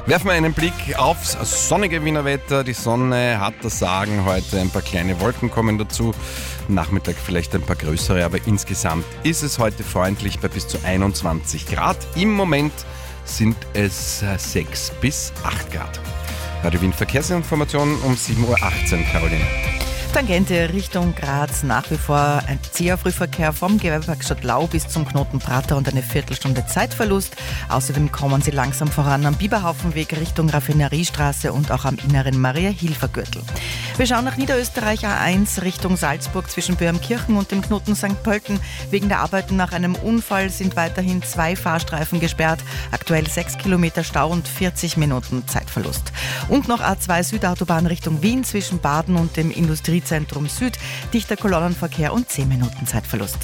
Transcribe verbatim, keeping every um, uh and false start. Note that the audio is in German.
Werfen wir einen Blick aufs sonnige Wiener Wetter. Die Sonne hat das Sagen heute. Ein paar kleine Wolken kommen dazu. Nachmittag vielleicht ein paar größere, aber insgesamt ist es heute freundlich bei bis zu einundzwanzig Grad. Im Moment sind es sechs bis acht Grad. Radio Wien Verkehrsinformationen um sieben Uhr achtzehn, Caroline. Tangente Richtung Graz, nach wie vor ein zäher Frühverkehr vom Gewerbepark Stadtlau bis zum Knoten Prater und eine Viertelstunde Zeitverlust. Außerdem kommen Sie langsam voran am Biberhaufenweg Richtung Raffineriestraße und auch am inneren Maria-Hilfer-Gürtel. Wir schauen nach Niederösterreich A eins Richtung Salzburg zwischen Böhmkirchen und dem Knoten Sankt Pölten. Wegen der Arbeiten nach einem Unfall sind weiterhin zwei Fahrstreifen gesperrt. Aktuell sechs Kilometer Stau und vierzig Minuten Zeitverlust. Und noch A zwei Südautobahn Richtung Wien zwischen Baden und dem Industriezentrum Süd. Dichter Kolonnenverkehr und zehn Minuten Zeitverlust.